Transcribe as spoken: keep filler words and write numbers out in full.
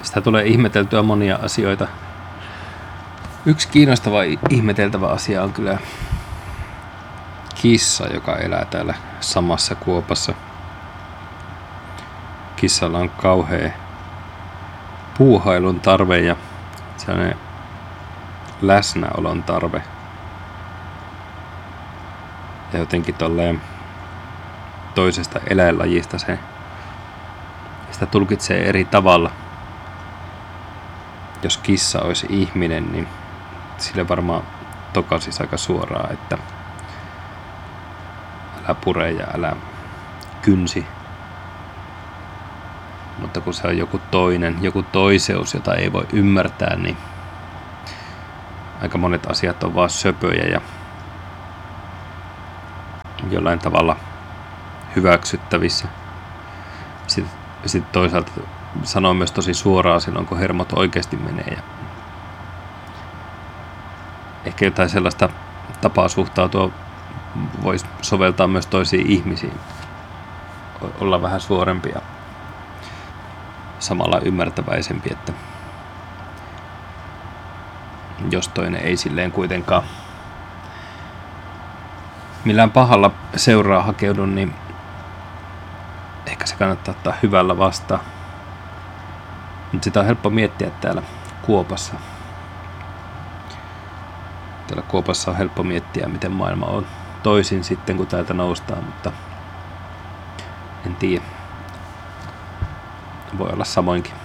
Sitä tulee ihmeteltyä monia asioita. Yksi kiinnostava ihmeteltävä asia on kyllä kissa, joka elää täällä samassa kuopassa. Kissalla on kauhea puuhailun tarve ja sellainen läsnäolon tarve. Ja jotenkin tolleen toisesta eläinlajista se sitä tulkitsee eri tavalla. Jos kissa olisi ihminen, niin sille varmaan tokaisisi aika suoraan, että älä pure ja älä kynsi. Mutta kun se on joku toinen, joku toiseus, jota ei voi ymmärtää, niin aika monet asiat on vaan söpöjä ja jollain tavalla hyväksyttävissä. Sitten, sitten toisaalta sanoo myös tosi suoraan silloin, kun hermot oikeasti menee. Ja ehkä jotain sellaista tapaa suhtautua voisi soveltaa myös toisiin ihmisiin. Olla vähän suorempi ja samalla ymmärtäväisempi, että jos toinen ei silleen kuitenkaan millään pahalla seuraa hakeudu, niin ehkä se kannattaa ottaa hyvällä vastaan. Mutta sitä on helppo miettiä täällä kuopassa. Täällä kuopassa on helppo miettiä, miten maailma on toisin sitten, kun täältä noustaan, mutta en tiedä. Voi olla samoinkin.